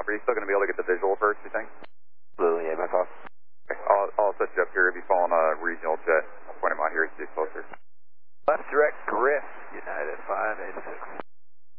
Are you still going to be able to get the visual first, you think? Absolutely, yeah, my call. Okay, I'll set you up here. If you fall on a regional jet, I'll point him out here so you get closer. Left direct, Griff, United 586.